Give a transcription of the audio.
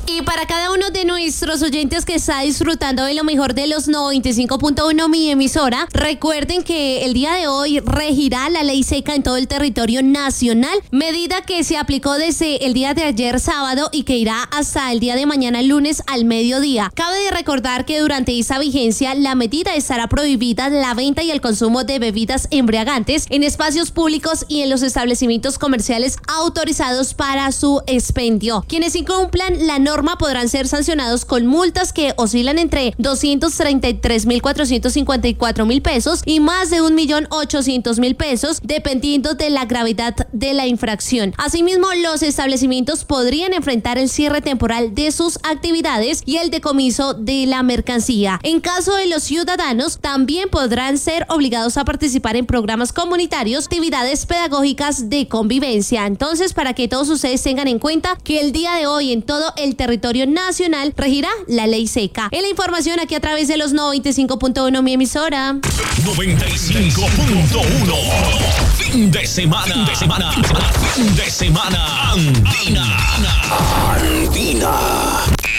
Y para cada uno de nuestros oyentes que está disfrutando de lo mejor de los 95.1 mi emisora, recuerden que el día de hoy regirá la ley seca en todo el territorio nacional, medida que se aplicó desde el día de ayer sábado y que irá hasta el día de mañana lunes al mediodía. Cabe de recordar que durante esa vigencia la medida estará prohibida la venta y el consumo de bebidas embriagantes en espacios públicos y en los establecimientos comerciales autorizados para su expendio. Quienes incumplan la norma podrán ser sancionados con multas que oscilan entre 233.454.000 pesos y más de 1.800.000 pesos, dependiendo de la gravedad de la infracción. Asimismo, los establecimientos podrían enfrentar el cierre temporal de sus actividades y el decomiso de la mercancía. En caso de los ciudadanos, también podrán ser obligados a participar en programas comunitarios, actividades pedagógicas de convivencia. Entonces, para que todos ustedes tengan en cuenta que el día de hoy en todo el territorio nacional regirá la ley seca. En la información aquí a través de los 95.1 mi emisora. 95.1 Fin de semana. Fin de semana. Andina.